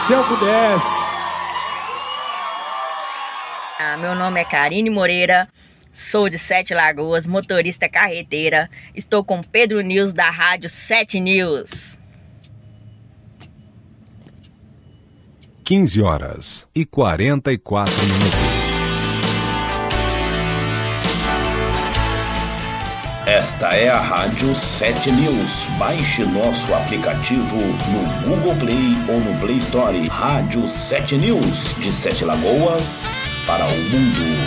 se eu pudesse. Meu nome é Karine Moreira, sou de Sete Lagoas, motorista carreteira. Estou com Pedro News da Rádio 7 News. 15h44. Esta é a Rádio 7 News. Baixe nosso aplicativo no Google Play ou no Play Store. Rádio 7 News, de Sete Lagoas para o mundo.